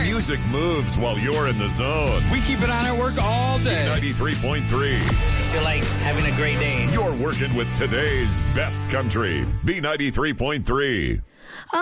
Music moves while you're in the zone. We keep it on at work all day. 93.3. Feel like having a great day. You're working with today's best country. B93.3.